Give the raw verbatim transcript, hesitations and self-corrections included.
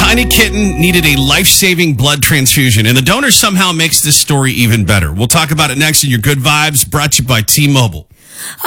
tiny kitten needed a life-saving blood transfusion, and the donor somehow makes this story even better. We'll talk about it next in Your Good Vibes, brought to you by T-Mobile.